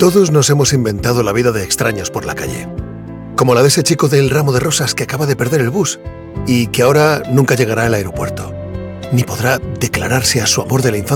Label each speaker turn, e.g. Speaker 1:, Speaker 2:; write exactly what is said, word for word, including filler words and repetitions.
Speaker 1: Todos nos hemos inventado la vida de extraños por la calle. Como la de ese chico del ramo de rosas que acaba de perder el bus y que ahora nunca llegará al aeropuerto, ni podrá declararse a su amor de la infancia